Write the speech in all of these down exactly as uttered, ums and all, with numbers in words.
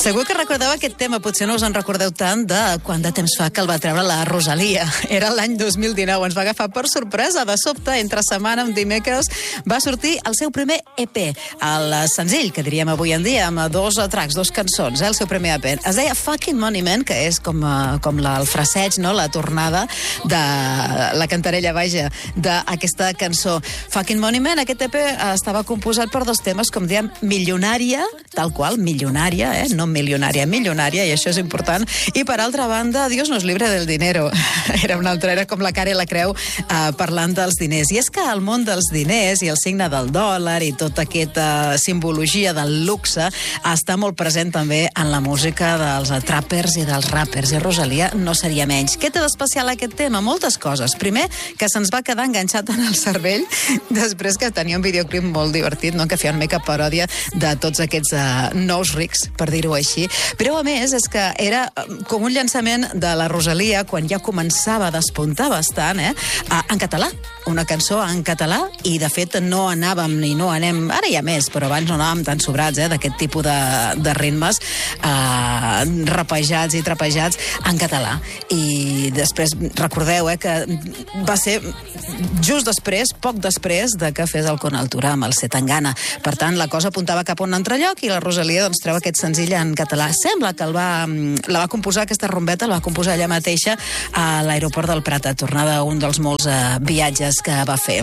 Segur que recordeu aquest tema, potser no us en recordeu tant de quant de temps fa que el va treure la Rosalia. Era l'any dos mil dinou, ens va agafar per sorpresa. De sobte, entre setmana, un dimecres, va sortir el seu primer E P, el senzill, que diríem avui en dia, amb dos tracks, dos cançons, eh, el seu primer E P. Es deia Fucking Money Man, que és com, com la, el fraseig, no? La tornada de la cantarella, vaja, d'aquesta cançó. Fucking Money Man, aquest E P estava composat per dos temes, com diem, milionària, tal qual, milionària, eh? No milionària, milionària, i això és important. I per altra banda, Dios nos libre del dinero. Era una altra, era com la cara i la creu eh, parlant dels diners. I és que el món dels diners i el signe del dòlar i tota aquesta simbologia del luxe està molt present també en la música dels trappers i dels rappers. I Rosalia no seria menys. Què té d'especial aquest tema? Moltes coses. Primer, que se'ns va quedar enganxat en el cervell, després que tenia un videoclip molt divertit, no? Que feia una mica paròdia de tots aquests uh, nous rics, per dir-ho així. Però, a més, és que era com un llançament de la Rosalia quan ja començava a despuntar bastant, eh? En català. Una cançó en català, i, de fet, no anàvem ni no anem... Ara hi ha més, però abans no anàvem tan sobrats, eh? D'aquest tipus de, de ritmes eh, rapejats i trapejats en català. I després, recordeu, eh, que va ser just després, poc després, de que fes el Con Altura amb el Zetangana. Per tant, la cosa apuntava cap a un altre lloc i la Rosalia doncs, treu aquest senzill en català. Sembla que el va, la va composar, aquesta rombeta, la va composar ella mateixa a l'aeroport del Prat, a tornada a un dels molts eh, viatges que va fer.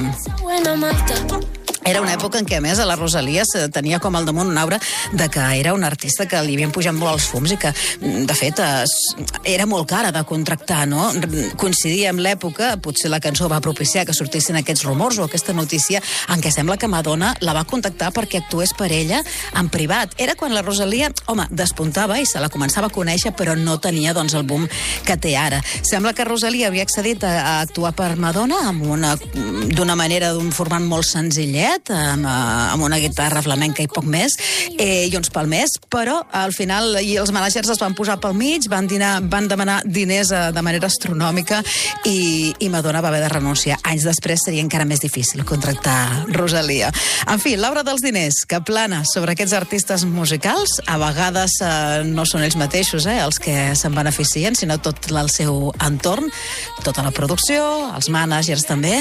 Era una època en què, a més, a la Rosalia se tenia com al damunt una aura de que era un artista que li havien pujat molt els fums i que, de fet, era molt cara de contractar, no? Coincidia amb l'època, potser la cançó va propiciar que sortissin aquests rumors o aquesta notícia en què sembla que Madonna la va contactar perquè actués per ella en privat. Era quan la Rosalia, home, despuntava i se la començava a conèixer, però no tenia, doncs, el boom que té ara. Sembla que Rosalia havia accedit a, a actuar per Madonna amb una, d'una manera, d'un format molt senzillet, amb, amb una guitarra flamenca i poc més, eh, i uns palmers, però al final i els managers es van posar pel mig, van, dinar, van demanar diners eh, de manera astronòmica i, i Madonna va haver de renunciar. Anys després seria encara més difícil contractar Rosalia. En fi, l'obra dels diners que plana sobre aquests artistes musicals, a vegades eh, no són ells mateixos eh, els que se'n beneficien, sinó tot el seu entorn, tota la producció, els managers també.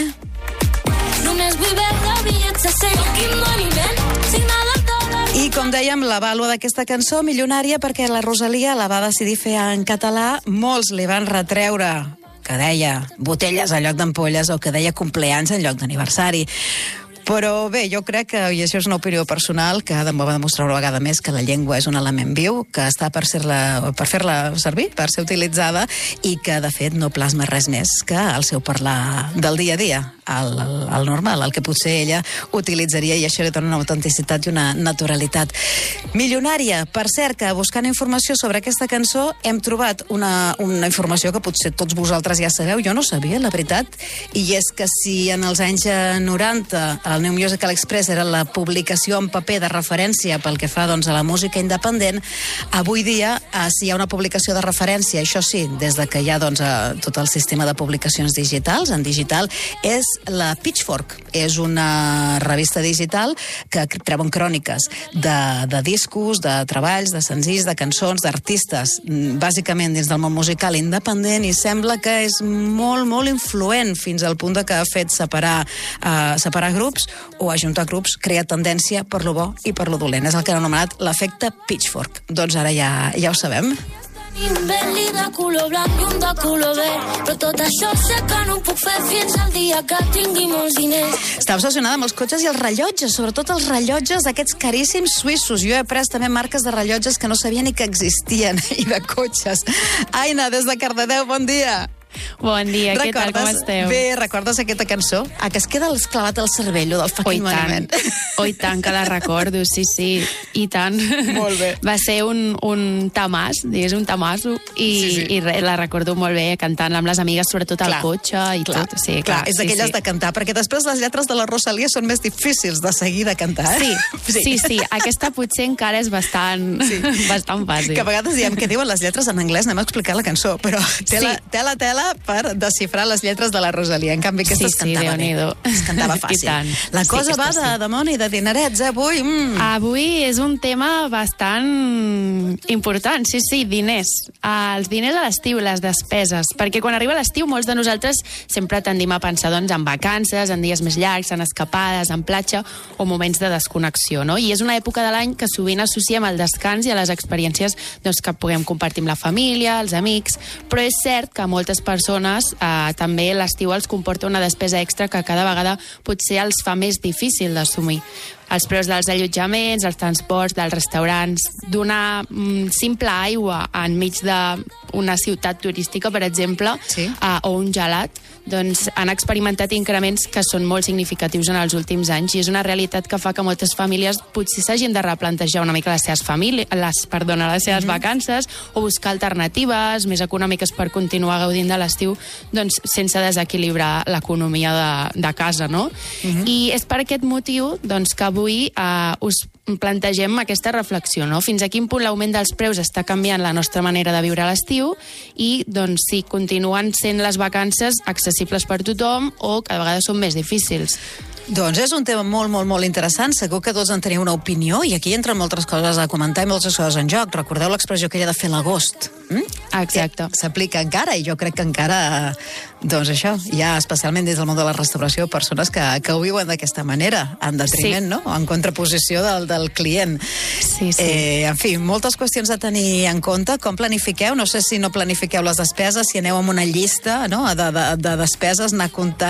Només vull veure bitllets de cent. Fucking money man, signal el dòlar. I com dèiem, la vàlua d'aquesta cançó, milionària, perquè la Rosalia la va decidir fer en català. Molts li van retreure que deia botelles en lloc d'ampolles o que deia compleanys en lloc d'aniversari. Però bé, jo crec que, i això és una opinió personal, que va demostrar una vegada més que la llengua és un element viu, que està per, ser-la, per fer-la servir, per ser utilitzada, i que, de fet, no plasma res més que el seu parlar del dia a dia, el, el, el normal, el que potser ella utilitzaria, i això li dona una autenticitat i una naturalitat. Milionària, per cert, que buscant informació sobre aquesta cançó hem trobat una, una informació que potser tots vosaltres ja sabeu, jo no sabia, la veritat, i és que si en els anys noranta el New Musical Express era la publicació en paper de referència pel que fa doncs, a la música independent, avui dia, eh, si hi ha una publicació de referència, això sí, des de que hi ha doncs, eh, tot el sistema de publicacions digitals, en digital, és la Pitchfork. És una revista digital que treuen cròniques de, de discos, de treballs, de senzills, de cançons, d'artistes, bàsicament dins del món musical independent, i sembla que és molt, molt influent, fins al punt de que ha fet separar, eh, separar grups o ajuntar grups, crea tendència per lo bo i per lo dolent. És el que han anomenat l'efecte Pitchfork. Doncs ara ja, ja ho sabem. Un Bentley de color blanc i un de color verd, però tot això sé que no ho puc fer fins al dia que tingui molts diners. Està obsessionada amb els cotxes i els rellotges, sobretot els rellotges d'aquests caríssims suïssos. Jo he pres també marques de rellotges que no sabia ni que existien, i de cotxes. Aina, des de Cardedeu, bon dia. Bon dia, recordes, què tal, com esteu? Bé, recordes aquesta cançó? A que es queda clavat al cervell, del Fucking Money Man. Oh, i tant, que la recordo, sí, sí, i tant. Molt bé. Va ser un, un tamàs, digués, un tamasso, i, sí, sí. i re, la recordo molt bé, cantant amb les amigues, sobretot al cotxe i clar, tot. Sí, clar, clar, és d'aquelles sí, sí. de cantar, perquè després les lletres de la Rosalia són més difícils de seguir de cantar, eh? Sí, sí, sí, sí. Aquesta potser encara és bastant, sí. bastant fàcil. Que a vegades diem que diuen les lletres en anglès, anem a explicar la cançó, però tela, sí. tela, tela, per desxifrar les lletres de la Rosalia. En canvi, aquesta Sí, es cantava sí, bé. Es cantava fàcil. La cosa sí, va de, sí. de món i de dinerets, eh, avui? Mm. Avui és un tema bastant important, sí, sí, diners. Els diners a l'estiu, les despeses, perquè quan arriba l'estiu molts de nosaltres sempre tendim a pensar doncs, en vacances, en dies més llargs, en escapades, en platja o moments de desconnexió, no? I és una època de l'any que sovint associem al descans i a les experiències doncs, que puguem compartir amb la família, els amics, però és cert que a moltes persones eh, també l'estiu els comporta una despesa extra que cada vegada potser els fa més difícil d'assumir. Els preus dels allotjaments, els transports, dels restaurants, d'una mm, simple aigua enmig d'una ciutat turística, per exemple, sí. uh, o un gelat, doncs han experimentat increments que són molt significatius en els últims anys i és una realitat que fa que moltes famílies potser s'hagin de replantejar una mica les seves famílies, les, perdona, les seves mm-hmm. vacances o buscar alternatives més econòmiques per continuar gaudint de l'estiu doncs, sense desequilibrar l'economia de, de casa, no? Mm-hmm. I és per aquest motiu doncs, que avui eh, us plantegem aquesta reflexió, no? Fins a quin punt l'augment dels preus està canviant la nostra manera de viure a l'estiu i doncs, si continuen sent les vacances accessibles per tothom o cada vegada són més difícils. Doncs és un tema molt, molt, molt interessant. Segur que tots en teniu una opinió i aquí entren moltes coses a comentar i moltes coses en joc. Recordeu l'expressió aquella de fer l'agost? Mm? Exacte. S'aplica encara i jo crec que encara, doncs això, hi ha especialment dins del món de la restauració persones que, que ho viuen d'aquesta manera, en detriment, sí. no? En contraposició del, del client. Sí, sí. Eh, en fi, moltes qüestions a tenir en compte. Com planifiqueu? No sé si no planifiqueu les despeses, si aneu amb una llista no? de, de, de despeses, anar comptant